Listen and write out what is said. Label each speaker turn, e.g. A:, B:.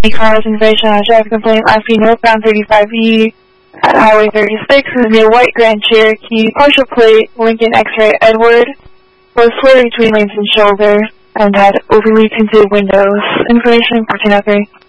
A: Carlos information on a traffic complaint last week northbound 35E at Highway 36 is near White Grand Cherokee. Partial plate Lincoln X-Ray Edward was swerving between lanes and shoulder and had overly tinted windows. Information 1403.